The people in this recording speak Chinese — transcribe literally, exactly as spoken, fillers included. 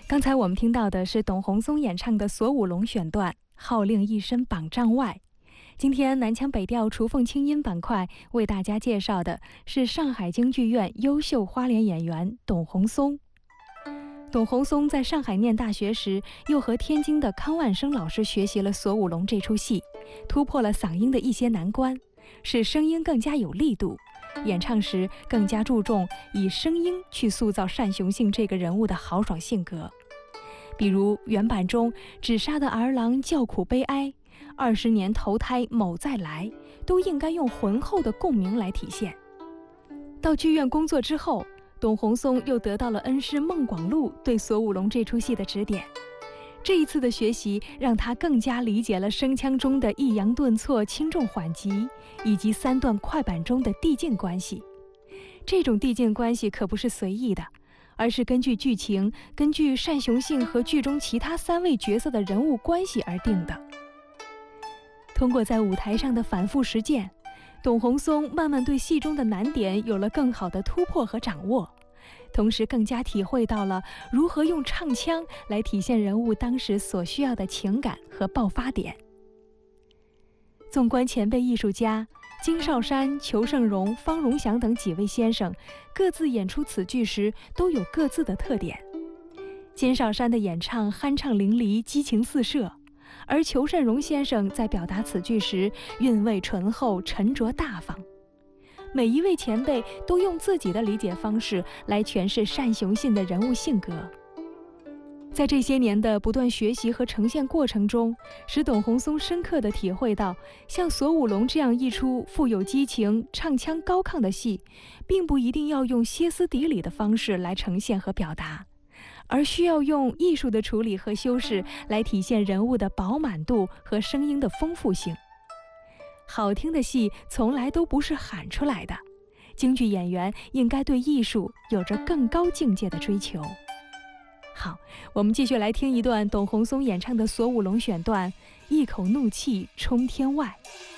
刚才我们听到的是董宏松演唱的《锁五龙》选段，号令一身榜帐外。今天南腔北调雏凤清音板块为大家介绍的是上海京剧院优秀花脸演员董宏松。董宏松在上海念大学时，又和天津的康万生老师学习了《锁五龙》这出戏，突破了嗓音的一些难关，使声音更加有力度。演唱时更加注重以声音去塑造单雄信这个人物的豪爽性格。比如原版中只杀的儿郎叫苦悲哀，二十年投胎某再来，都应该用浑厚的共鸣来体现。到剧院工作之后，董宏松又得到了恩师孟广禄对《锁五龙》这出戏的指点。这一次的学习让他更加理解了声腔中的抑扬顿挫、轻重缓急，以及三段快板中的递进关系。这种递进关系可不是随意的，而是根据剧情、根据单雄信和剧中其他三位角色的人物关系而定的。通过在舞台上的反复实践，董宏松慢慢对戏中的难点有了更好的突破和掌握，同时更加体会到了如何用唱腔来体现人物当时所需要的情感和爆发点。纵观前辈艺术家金少山、裘盛戎、方荣祥等几位先生，各自演出此剧时都有各自的特点。金少山的演唱酣畅淋漓、激情四射，而裘盛戎先生在表达此剧时韵味醇厚、沉着大方。每一位前辈都用自己的理解方式来诠释单雄信的人物性格。在这些年的不断学习和呈现过程中，使董宏松深刻地体会到，像《锁五龙》这样一出富有激情、唱腔高亢的戏，并不一定要用歇斯底里的方式来呈现和表达，而需要用艺术的处理和修饰来体现人物的饱满度和声音的丰富性。好听的戏从来都不是喊出来的，京剧演员应该对艺术有着更高境界的追求。好，我们继续来听一段董宏松演唱的《锁五龙》选段，一口怒气冲天外。